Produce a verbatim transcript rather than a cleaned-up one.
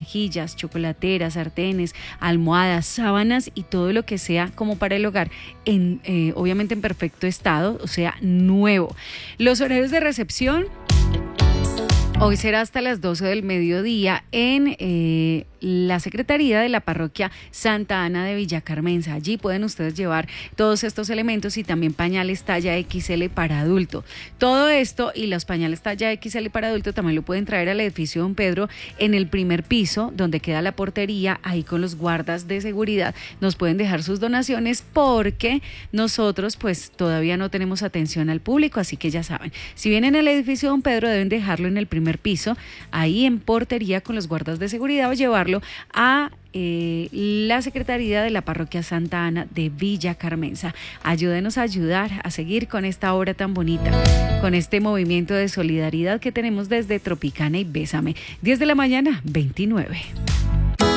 vajillas, chocolateras, sartenes, almohadas, sábanas y todo lo que sea como para el hogar, en, eh, obviamente en perfecto estado, o sea, nuevo. Los horarios de recepción hoy será hasta las doce del mediodía en eh, la Secretaría de la Parroquia Santa Ana de Villa Carmenza. Allí pueden ustedes llevar todos estos elementos y también pañales talla equis ele para adulto. Todo esto y los pañales talla equis ele para adulto también lo pueden traer al edificio Don Pedro en el primer piso, donde queda la portería, ahí con los guardas de seguridad. Nos pueden dejar sus donaciones porque nosotros pues todavía no tenemos atención al público, así que ya saben, si vienen al edificio Don Pedro deben dejarlo en el primer piso, ahí en portería con los guardas de seguridad, o llevarlo a eh, la Secretaría de la Parroquia Santa Ana de Villa Carmenza. Ayúdenos a ayudar a seguir con esta obra tan bonita, con este movimiento de solidaridad que tenemos desde Tropicana y Bésame. diez de la mañana, veintinueve.